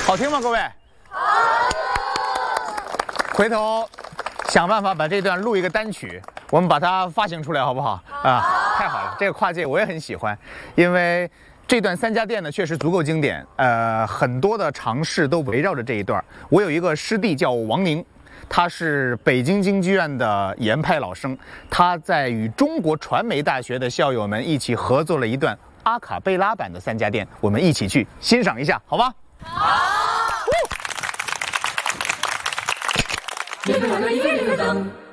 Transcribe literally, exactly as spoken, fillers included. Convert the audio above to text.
好听吗，各位？好。回头想办法把这段录一个单曲，我们把它发行出来，好不好？啊，太好了，这个跨界我也很喜欢，因为这段三家店呢确实足够经典，呃，很多的尝试都围绕着这一段。我有一个师弟叫王宁。他是北京京剧院的研派老生，他在与中国传媒大学的校友们一起合作了一段阿卡贝拉版的三家店，我们一起去欣赏一下，好吗？好。一个两个一个一个灯。